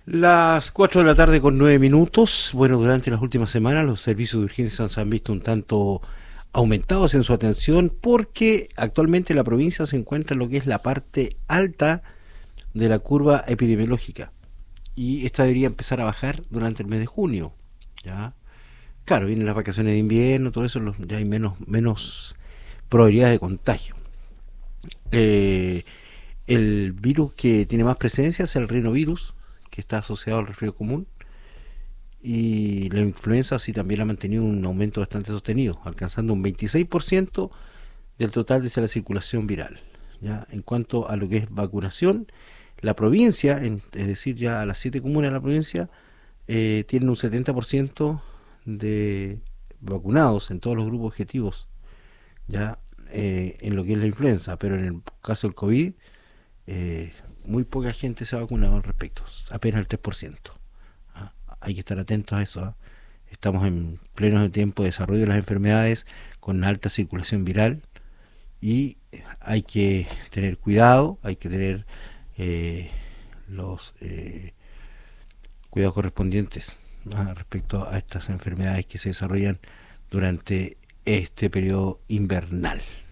Las 4 de la tarde con 9 minutos. Bueno, durante las últimas semanas los servicios de urgencia se han visto un tanto aumentados en su atención porque actualmente la provincia se encuentra en lo que es la parte alta de la curva epidemiológica y esta debería empezar a bajar durante el mes de junio. ¿Ya? Claro, vienen las vacaciones de invierno, todo eso, ya hay menos probabilidades de contagio. Eh, el virus que tiene más presencia es el rinovirus, que está asociado al resfriado común, y la influenza sí también ha mantenido un aumento bastante sostenido, alcanzando un 26% del total de la circulación viral. ¿Ya? En cuanto a lo que es vacunación, la provincia, es decir, ya a las 7 comunas de la provincia, tienen un 70% de vacunados en todos los grupos objetivos, ya en lo que es la influenza, pero en el caso del COVID, eh, muy poca gente se ha vacunado al respecto, apenas el 3%. ¿Ah? Hay que estar atentos a eso. ¿Ah? Estamos en pleno tiempo de desarrollo de las enfermedades con alta circulación viral y hay que tener cuidado, hay que tener los cuidados correspondientes, ¿ah? Respecto a estas enfermedades que se desarrollan durante este periodo invernal.